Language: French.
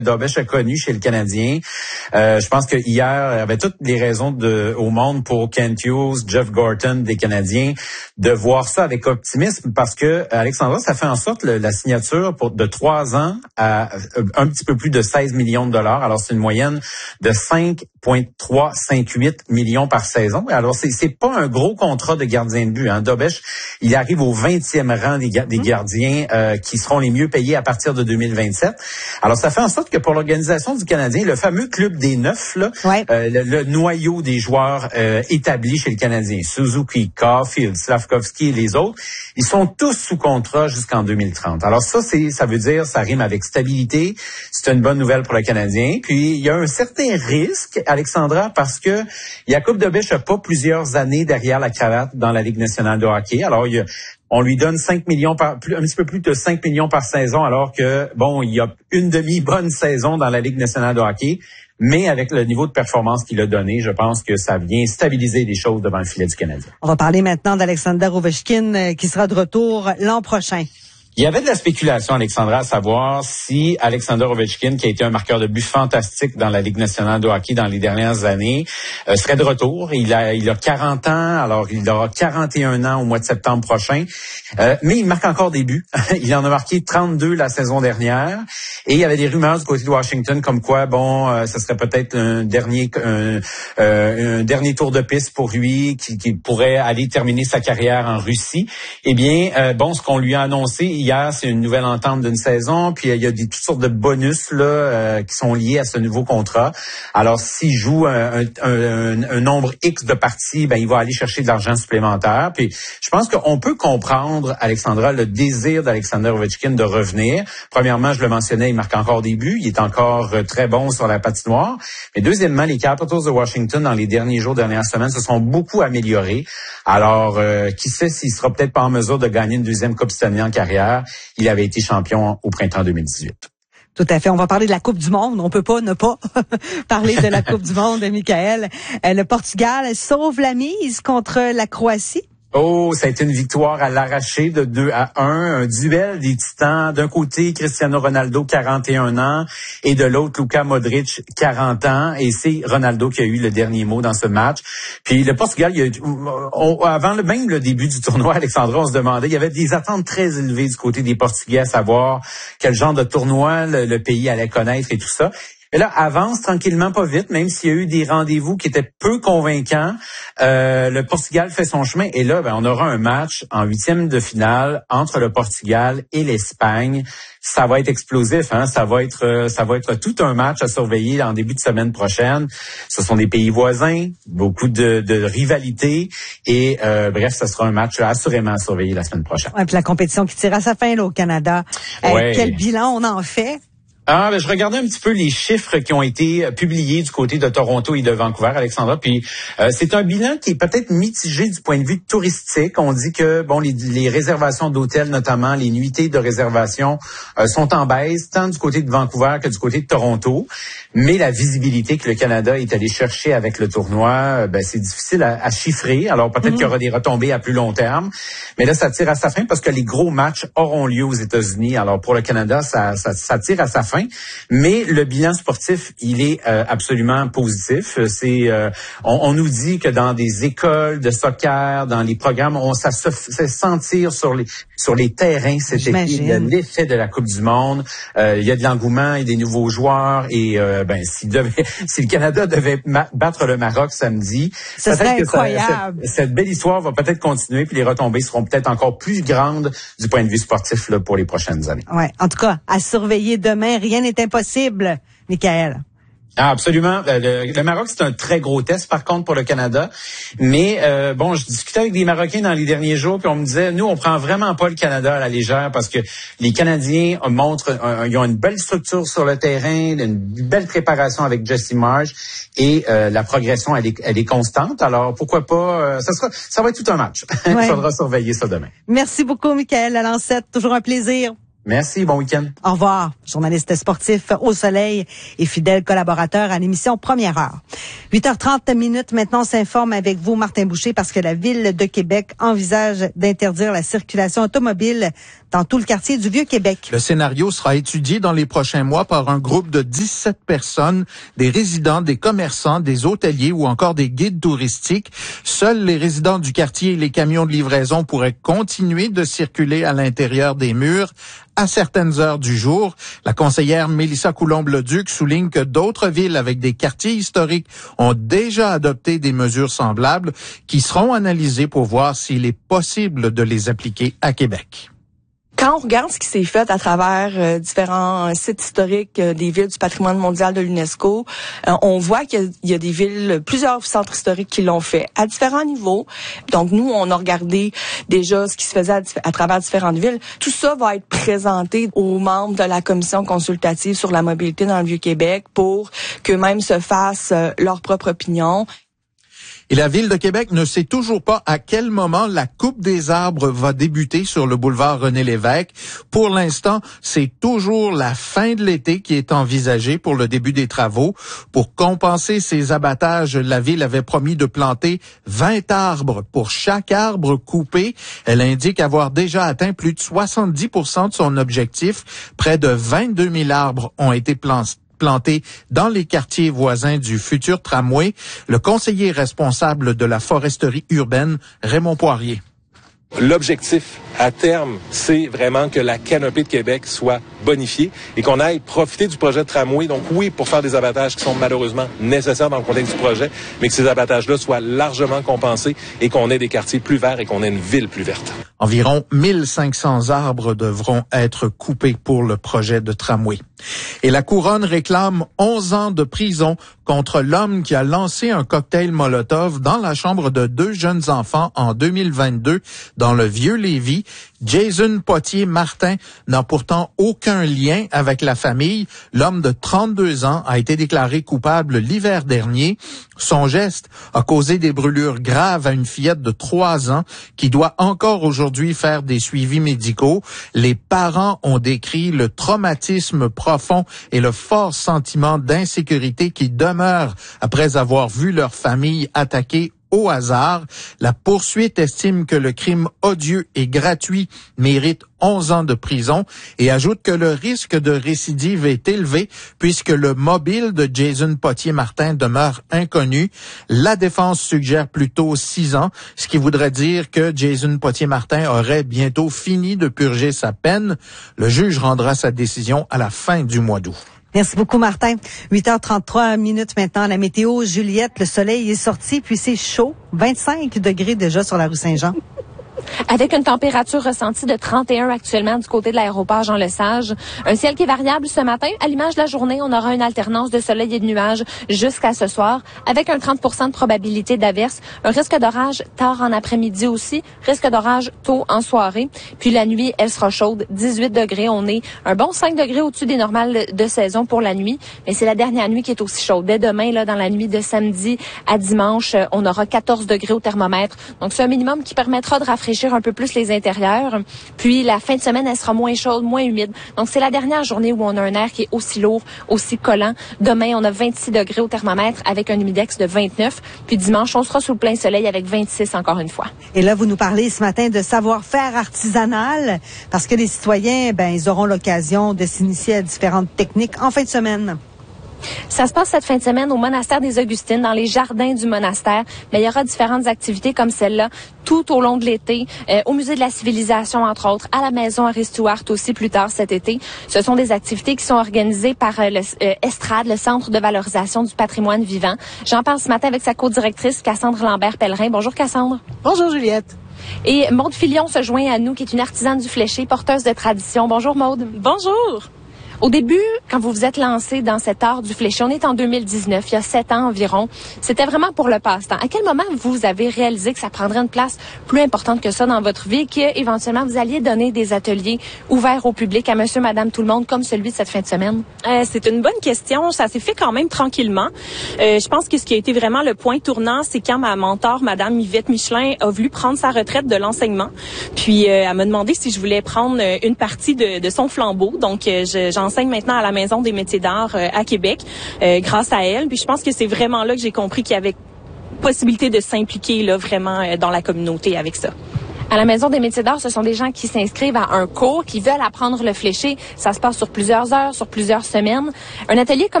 Dobeš a connu chez le Canadien. Je pense que hier, il y avait toutes les raisons au monde pour Kent Hughes, Jeff Gorton des Canadiens de voir ça avec optimisme parce que Alexandra, ça fait en sorte la signature de 3 ans à un petit peu plus de 16 millions de dollars. Alors, c'est une moyenne de 5,358 millions par saison. Alors, c'est pas un gros contrat de gardien de but. Dobeš, il arrive au 20e rang des gardiens qui seront les mieux payés à partir de 2027. Alors, ça fait en sorte que pour l'organisation du Canadien, le fameux club des 9, là, le noyau des joueurs établis chez le Canadien, Suzuki, Caulfield, Slafkovsky et les autres, ils sont tous sous contrat jusqu'en 2030. Alors ça veut dire, ça rime avec stabilité. C'est une bonne nouvelle pour le Canadien. Puis, il y a un certain risque, Alexandra, parce que Jakub Dobeš n'a pas plusieurs années derrière la cravate dans la Ligue nationale de hockey. Alors, on lui donne 5 millions un petit peu plus de 5 millions par saison, alors que, il y a une demi-bonne saison dans la Ligue nationale de hockey. Mais avec le niveau de performance qu'il a donné, je pense que ça vient stabiliser les choses devant le filet du Canadien. On va parler maintenant d'Alexander Ovechkin, qui sera de retour l'an prochain. Il y avait de la spéculation, Alexandra, à savoir si Alexander Ovechkin, qui a été un marqueur de but fantastique dans la Ligue nationale de hockey dans les dernières années, serait de retour. Il a 40 ans, alors il aura 41 ans au mois de septembre prochain. Mais il marque encore des buts. Il en a marqué 32 la saison dernière. Et il y avait des rumeurs du côté de Washington comme quoi, ce serait peut-être un dernier tour de piste pour lui, qui pourrait aller terminer sa carrière en Russie. Eh bien, ce qu'on lui a annoncé hier, c'est une nouvelle entente d'une saison, puis il y a toutes sortes de bonus là qui sont liés à ce nouveau contrat. Alors, s'il joue un nombre X de parties, il va aller chercher de l'argent supplémentaire. Puis, je pense qu'on peut comprendre, Alexandra, le désir d'Alexander Ovechkin de revenir. Premièrement, je le mentionnais, il marque encore des buts, il est encore très bon sur la patinoire. Mais deuxièmement, les Capitals de Washington, dans les dernières semaines, se sont beaucoup améliorés. Alors, qui sait s'il sera peut-être pas en mesure de gagner une deuxième Coupe Stanley en carrière. Il avait été champion au printemps 2018. Tout à fait. On va parler de la Coupe du Monde. On peut pas ne pas parler de la Coupe du Monde, Michael. Le Portugal sauve la mise contre la Croatie. Oh, ça a été une victoire à l'arraché de 2-1, un duel des titans. D'un côté, Cristiano Ronaldo, 41 ans, et de l'autre, Luka Modric, 40 ans. Et c'est Ronaldo qui a eu le dernier mot dans ce match. Puis le Portugal, avant même le début du tournoi, Alexandra, on se demandait, il y avait des attentes très élevées du côté des Portugais à savoir quel genre de tournoi le pays allait connaître et tout ça. Mais là, avance tranquillement, pas vite, même s'il y a eu des rendez-vous qui étaient peu convaincants. Le Portugal fait son chemin et là, on aura un match en 8e de finale entre le Portugal et l'Espagne. Ça va être explosif, hein. Ça va être tout un match à surveiller en début de semaine prochaine. Ce sont des pays voisins, beaucoup de rivalité et bref, ce sera un match assurément à surveiller la semaine prochaine. Ouais, puis la compétition qui tire à sa fin là au Canada. Quel bilan on en fait? Je regardais un petit peu les chiffres qui ont été publiés du côté de Toronto et de Vancouver, Alexandra. Puis c'est un bilan qui est peut-être mitigé du point de vue touristique. On dit que les réservations d'hôtels, notamment les nuitées de réservation, sont en baisse tant du côté de Vancouver que du côté de Toronto. Mais la visibilité que le Canada est allé chercher avec le tournoi, c'est difficile à chiffrer. Alors peut-être qu'il y aura des retombées à plus long terme. Mais là, ça tire à sa fin parce que les gros matchs auront lieu aux États-Unis. Alors pour le Canada, ça tire à sa fin. Mais le bilan sportif, il est absolument positif. On nous dit que dans des écoles de soccer, dans les programmes, ça se fait sentir sur les terrains cet été. Il y a l'effet de la Coupe du Monde. Il y a de l'engouement et des nouveaux joueurs. Et si le Canada devait battre le Maroc samedi, ça serait incroyable. Cette belle histoire va peut-être continuer, puis les retombées seront peut-être encore plus grandes du point de vue sportif là, pour les prochaines années. Ouais, en tout cas, à surveiller demain. Rien n'est impossible, Michael. Absolument. Le Maroc, c'est un très gros test, par contre, pour le Canada. Mais je discutais avec des Marocains dans les derniers jours, puis on me disait, nous, on prend vraiment pas le Canada à la légère parce que les Canadiens ils ont une belle structure sur le terrain, une belle préparation avec Jesse Marsh et la progression, elle est constante. Alors, pourquoi pas, ça va être tout un match. Il faudra surveiller ça demain. Merci beaucoup, Michael Lancette. Toujours un plaisir. Merci, bon week-end. Au revoir. Journaliste sportif au Soleil et fidèle collaborateur à l'émission Première Heure. 8h30 maintenant, on s'informe avec vous, Martin Boucher, parce que la Ville de Québec envisage d'interdire la circulation automobile dans tout le quartier du Vieux-Québec. Le scénario sera étudié dans les prochains mois par un groupe de 17 personnes, des résidents, des commerçants, des hôteliers ou encore des guides touristiques. Seuls les résidents du quartier et les camions de livraison pourraient continuer de circuler à l'intérieur des murs à certaines heures du jour. La conseillère Mélissa Coulombe-Leduc souligne que d'autres villes avec des quartiers historiques ont déjà adopté des mesures semblables qui seront analysées pour voir s'il est possible de les appliquer à Québec. Quand on regarde ce qui s'est fait à travers différents sites historiques des villes du patrimoine mondial de l'UNESCO, on voit qu'il y a des villes, plusieurs centres historiques qui l'ont fait à différents niveaux. Donc nous, on a regardé déjà ce qui se faisait à travers différentes villes. Tout ça va être présenté aux membres de la commission consultative sur la mobilité dans le Vieux-Québec pour qu'eux-mêmes se fassent leur propre opinion. Et la Ville de Québec ne sait toujours pas à quel moment la coupe des arbres va débuter sur le boulevard René-Lévesque. Pour l'instant, c'est toujours la fin de l'été qui est envisagée pour le début des travaux. Pour compenser ces abattages, la Ville avait promis de planter 20 arbres pour chaque arbre coupé. Elle indique avoir déjà atteint plus de 70% de son objectif. Près de 22 000 arbres ont été plantés dans les quartiers voisins du futur tramway. Le conseiller responsable de la foresterie urbaine, Raymond Poirier. L'objectif à terme, c'est vraiment que la canopée de Québec soit bonifiée et qu'on aille profiter du projet de tramway. Donc oui, pour faire des abattages qui sont malheureusement nécessaires dans le contexte du projet, mais que ces abattages-là soient largement compensés et qu'on ait des quartiers plus verts et qu'on ait une ville plus verte. Environ 1500 arbres devront être coupés pour le projet de tramway. Et la Couronne réclame 11 ans de prison contre l'homme qui a lancé un cocktail Molotov dans la chambre de 2 jeunes enfants en 2022 dans le Vieux-Lévis. Jason Potier-Martin n'a pourtant aucun lien avec la famille. L'homme de 32 ans a été déclaré coupable l'hiver dernier. Son geste a causé des brûlures graves à une fillette de 3 ans qui doit encore aujourd'hui faire des suivis médicaux. Les parents ont décrit le traumatisme profond et le fort sentiment d'insécurité qui demeure après avoir vu leur famille attaquée au hasard. La poursuite estime que le crime odieux et gratuit mérite 11 ans de prison et ajoute que le risque de récidive est élevé puisque le mobile de Jason Potier-Martin demeure inconnu. La défense suggère plutôt 6 ans, ce qui voudrait dire que Jason Potier-Martin aurait bientôt fini de purger sa peine. Le juge rendra sa décision à la fin du mois d'août. Merci beaucoup, Martin. 8h33 maintenant, la météo. Juliette, le soleil est sorti, puis c'est chaud. 25 degrés déjà sur la rue Saint-Jean. Avec une température ressentie de 31 actuellement du côté de l'aéroport Jean-Lesage. Un ciel qui est variable ce matin. À l'image de la journée, on aura une alternance de soleil et de nuages jusqu'à ce soir, avec un 30% de probabilité d'averse. Un risque d'orage tard en après-midi aussi. Risque d'orage tôt en soirée. Puis la nuit, elle sera chaude. 18 degrés. On est un bon 5 degrés au-dessus des normales de saison pour la nuit. Mais c'est la dernière nuit qui est aussi chaude. Dès demain, là, dans la nuit de samedi à dimanche, on aura 14 degrés au thermomètre. Donc, c'est un minimum qui permettra de rafraîchir un peu plus les intérieurs. Puis la fin de semaine, elle sera moins chaude, moins humide. Donc c'est la dernière journée où on a un air qui est aussi lourd, aussi collant. Demain, on a 26 degrés au thermomètre avec un humidex de 29. Puis dimanche, on sera sous le plein soleil avec 26 encore une fois. Et là, vous nous parlez ce matin de savoir-faire artisanal parce que les citoyens, ils auront l'occasion de s'initier à différentes techniques en fin de semaine. Ça se passe cette fin de semaine au monastère des Augustines, dans les jardins du monastère. Mais il y aura différentes activités comme celle-là tout au long de l'été, au musée de la civilisation entre autres, à la maison Henri Stewart aussi plus tard cet été. Ce sont des activités qui sont organisées par l'Estrade, le Centre de valorisation du patrimoine vivant. J'en parle ce matin avec sa co-directrice Cassandre Lambert-Pellerin. Bonjour Cassandre. Bonjour Juliette. Et Maude Filion se joint à nous, qui est une artisane du fléché, porteuse de tradition. Bonjour Maude. Bonjour. Au début, quand vous vous êtes lancé dans cet art du fléché, on est en 2019, il y a 7 ans environ, c'était vraiment pour le passe-temps. À quel moment vous avez réalisé que ça prendrait une place plus importante que ça dans votre vie, qu'éventuellement vous alliez donner des ateliers ouverts au public, à monsieur, madame, tout le monde, comme celui de cette fin de semaine? C'est une bonne question. Ça s'est fait quand même tranquillement. Je pense que ce qui a été vraiment le point tournant, c'est quand ma mentor, madame Yvette Michelin, a voulu prendre sa retraite de l'enseignement. Puis, elle m'a demandé si je voulais prendre une partie de son flambeau. Donc, j'enseigne maintenant à la Maison des métiers d'art à Québec grâce à elle. Puis, je pense que c'est vraiment là que j'ai compris qu'il y avait possibilité de s'impliquer là vraiment dans la communauté avec ça. À la Maison des métiers d'art, ce sont des gens qui s'inscrivent à un cours, qui veulent apprendre le fléché. Ça se passe sur plusieurs heures, sur plusieurs semaines. Un atelier comme